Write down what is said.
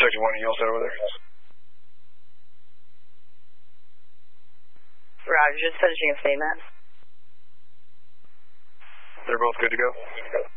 Section 1, you all set over there? Roger, just finishing a statement. They're both good to go?